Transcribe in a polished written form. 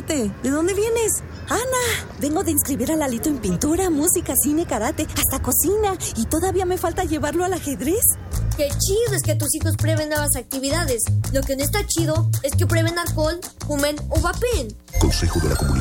saludarte. ¿De dónde vienes? Ana, vengo de inscribir a Lalito en pintura, música, cine, karate, hasta cocina. Y todavía me falta llevarlo al ajedrez. Qué chido es que tus hijos prueben nuevas actividades. Lo que no está chido es que prueben alcohol, fumen o vapeen. Consejo de la Comunidad